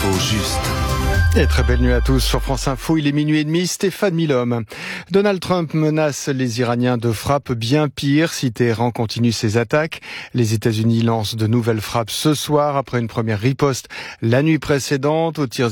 l'info juste. Et très belle nuit à tous sur France Info, il est minuit et demi, Stéphane Milhomme. Donald Trump menace les Iraniens de frappes bien pires si Téhéran continue ses attaques. Les États-Unis lancent de nouvelles frappes ce soir après une première riposte la nuit précédente aux tirs